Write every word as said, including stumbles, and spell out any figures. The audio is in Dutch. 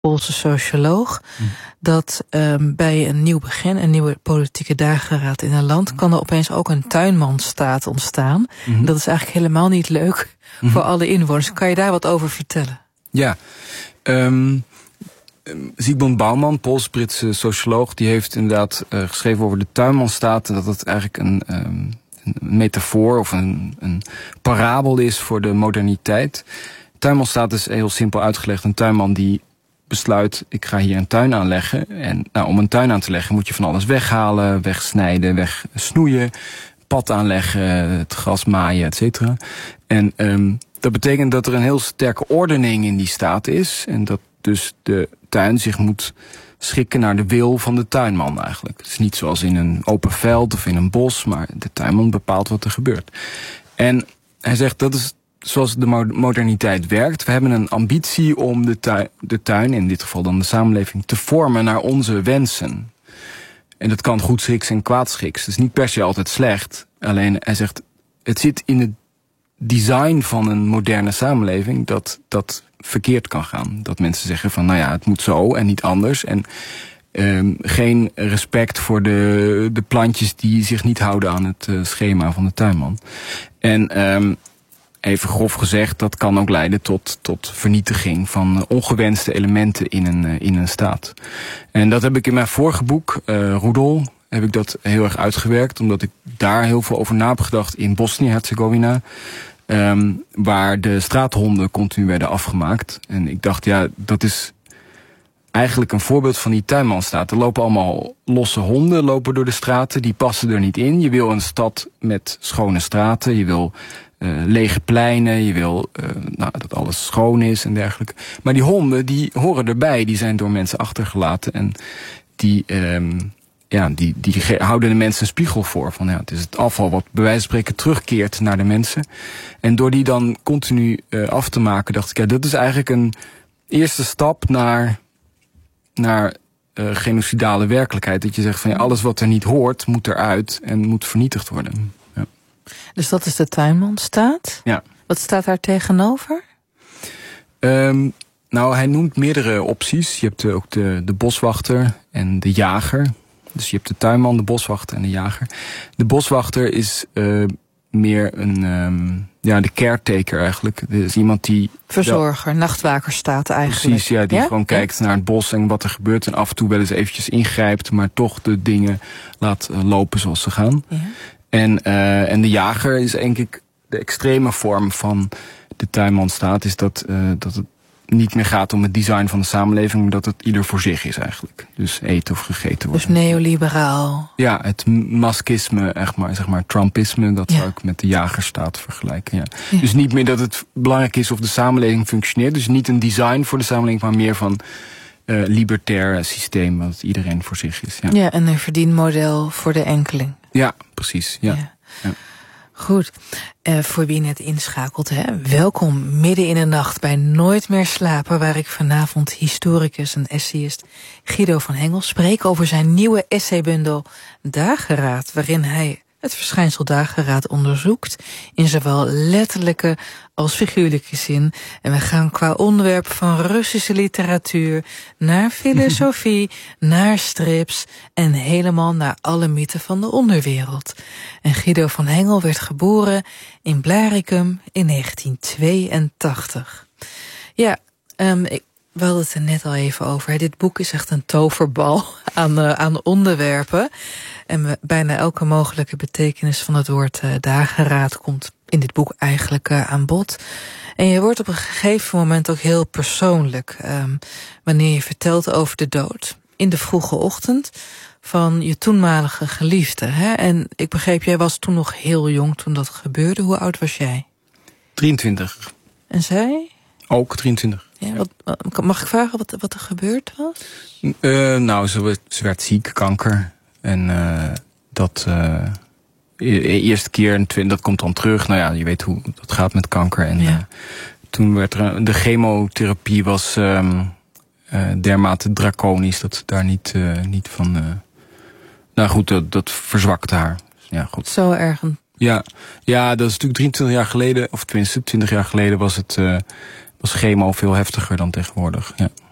Poolse socioloog, mm. dat um, bij een nieuw begin, een nieuwe politieke dageraad in een land, kan er opeens ook een tuinmanstaat ontstaan. Mm-hmm. Dat is eigenlijk helemaal niet leuk mm-hmm. voor alle inwoners. Kan je daar wat over vertellen? Ja, um, Zygmunt Bauman, Pools-Britse socioloog, die heeft inderdaad uh, geschreven over de tuinmanstaat, en dat het eigenlijk een, um, een metafoor of een, een parabel is voor de moderniteit. Tuinmanstaat is heel simpel uitgelegd een tuinman die besluit, ik ga hier een tuin aanleggen. En nou, om een tuin aan te leggen moet je van alles weghalen, wegsnijden, wegsnoeien, pad aanleggen, het gras maaien, et cetera. En um, dat betekent dat er een heel sterke ordening in die staat is. En dat dus de tuin zich moet schikken naar de wil van de tuinman eigenlijk. Het is niet zoals in een open veld of in een bos, maar de tuinman bepaalt wat er gebeurt. En hij zegt, dat is zoals de moderniteit werkt. We hebben een ambitie om de tuin, de tuin, in dit geval dan de samenleving, te vormen naar onze wensen. En dat kan goedschiks en kwaadschiks. Het is niet per se altijd slecht. Alleen, hij zegt, het zit in het design van een moderne samenleving dat dat verkeerd kan gaan. Dat mensen zeggen van, nou ja, het moet zo en niet anders. En um, geen respect voor de, de plantjes die zich niet houden aan het uh, schema van de tuinman. En um, even grof gezegd, dat kan ook leiden tot, tot vernietiging van ongewenste elementen in een, uh, in een staat. En dat heb ik in mijn vorige boek, uh, Roedel, heb ik dat heel erg uitgewerkt, omdat ik daar heel veel over na heb gedacht in Bosnië-Herzegovina. Um, waar de straathonden continu werden afgemaakt. En ik dacht, ja, dat is eigenlijk een voorbeeld van die tuinmanstaat. Er lopen allemaal losse honden lopen door de straten, die passen er niet in. Je wil een stad met schone straten, je wil uh, lege pleinen, je wil uh, nou, dat alles schoon is en dergelijke. Maar die honden, die horen erbij, die zijn door mensen achtergelaten. En die... Um, Ja, die, die houden de mensen een spiegel voor. Van ja, het is het afval wat bij wijze van spreken terugkeert naar de mensen. En door die dan continu uh, af te maken, dacht ik, ja, dat is eigenlijk een eerste stap naar, naar uh, genocidale werkelijkheid. Dat je zegt van ja, alles wat er niet hoort, moet eruit en moet vernietigd worden. Ja. Dus dat is de tuinmanstaat? Ja. Wat staat daar tegenover? Um, nou, hij noemt meerdere opties. Je hebt ook de, de boswachter en de jager. Dus je hebt de tuinman, de boswachter en de jager. De boswachter is uh, meer een, um, ja, de caretaker eigenlijk. Dus iemand die... Verzorger, ja, nachtwaker staat eigenlijk. Precies, ja, die ja? gewoon kijkt naar het bos en wat er gebeurt. En af en toe wel eens eventjes ingrijpt, maar toch de dingen laat uh, lopen zoals ze gaan. Ja. En, uh, en de jager is denk ik de extreme vorm van de tuinmanstaat. Is dat, uh, dat het niet meer gaat om het design van de samenleving, maar dat het ieder voor zich is eigenlijk. Dus eten of gegeten worden. Dus neoliberaal. Ja, het maskisme, echt maar, zeg maar Trumpisme, dat ja. zou ik met de jagerstaat vergelijken. Ja. Ja. Dus niet meer dat het belangrijk is of de samenleving functioneert. Dus niet een design voor de samenleving, maar meer van uh, libertair systeem, wat iedereen voor zich is. Ja, ja, en een verdienmodel voor de enkeling. Ja, precies. Ja. Ja. Ja. Goed, uh, voor wie net inschakelt, hè? Welkom midden in de nacht bij Nooit meer slapen, waar ik vanavond historicus en essayist Guido van Hengel spreek over zijn nieuwe essaybundel Dageraad, waarin hij het verschijnsel dageraad onderzoekt in zowel letterlijke als figuurlijke zin. En we gaan qua onderwerp van Russische literatuur naar filosofie, naar strips en helemaal naar alle mythen van de onderwereld. En Guido van Hengel werd geboren in Blaricum in negentien tweeëntachtig. Ja, um, ik, we hadden het er net al even over. Hè. Dit boek is echt een toverbal aan, uh, aan onderwerpen. En we, bijna elke mogelijke betekenis van het woord uh, dageraad komt in dit boek eigenlijk uh, aan bod. En je wordt op een gegeven moment ook heel persoonlijk, um, wanneer je vertelt over de dood in de vroege ochtend van je toenmalige geliefde. Hè? En ik begreep, jij was toen nog heel jong toen dat gebeurde. Hoe oud was jij? drieëntwintig. En zij? Ook drieëntwintig. Ja, wat, mag ik vragen wat, wat er gebeurd was? Uh, nou, ze, ze werd ziek, kanker. En uh, dat uh, de eerste keer, en twin, dat komt dan terug. Nou ja, je weet hoe dat gaat met kanker. En ja. uh, toen werd er, de chemotherapie was um, uh, dermate draconisch dat ze daar niet, uh, niet van... Uh, nou goed, dat, dat verzwakte haar. Ja, goed. Zo erg. Ja, ja, dat is natuurlijk drieëntwintig jaar geleden, of tenminste twintig jaar geleden was het uh, was chemo veel heftiger dan tegenwoordig. Ja.